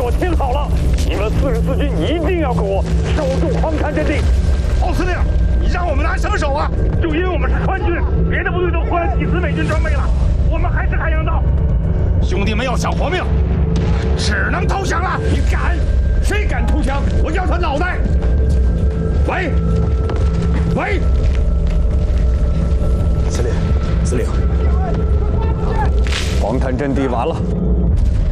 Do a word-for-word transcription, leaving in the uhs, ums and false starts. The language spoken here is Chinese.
我听好了，你们四十四军一定要给我守住黄潭阵地。 奥司令，你让我们拿什么守啊？ 就因为我们是川军，别的部队都换了几次美军装备了，我们还是海洋岛。 兄弟们要想活命，只能投降了！ 你敢？谁敢投降？我要他脑袋！喂，喂， 司令，司令，黄潭阵地完了，